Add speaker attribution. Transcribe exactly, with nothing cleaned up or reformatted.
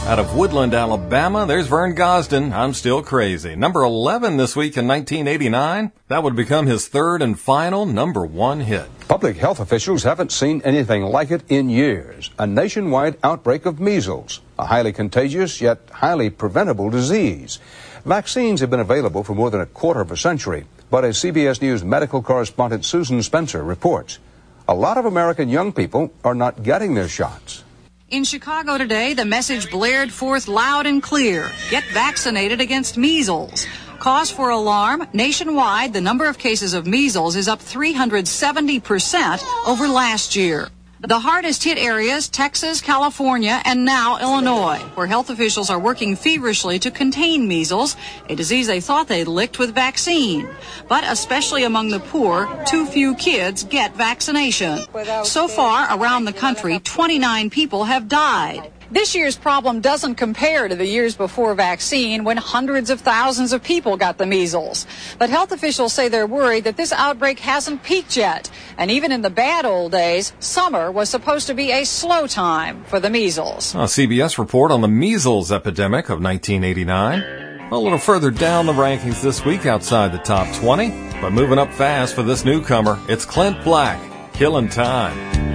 Speaker 1: Out of Woodland, Alabama, there's Vern Gosden, I'm Still Crazy. Number eleven this week in nineteen eighty-nine. That would become his third and final number one hit.
Speaker 2: Public health officials haven't seen anything like it in years. A nationwide outbreak of measles, a highly contagious yet highly preventable disease. Vaccines have been available for more than a quarter of a century, but as C B S News medical correspondent Susan Spencer reports, a lot of American young people are not getting their shots.
Speaker 3: In Chicago today, the message blared forth loud and clear: get vaccinated against measles. Cause for alarm: nationwide, the number of cases of measles is up three hundred seventy percent over last year. The hardest hit areas: Texas, California, and now Illinois, where health officials are working feverishly to contain measles, a disease they thought they'd licked with vaccine. But especially among the poor, too few kids get vaccination. So far, around the country, twenty-nine people have died. This year's problem doesn't compare to the years before vaccine, when hundreds of thousands of people got the measles. But health officials say they're worried that this outbreak hasn't peaked yet. And even in the bad old days, summer was supposed to be a slow time for the measles.
Speaker 1: A C B S report on the measles epidemic of nineteen eighty-nine. A little further down the rankings this week outside the top twenty. But moving up fast for this newcomer, it's Clint Black, Killing Time.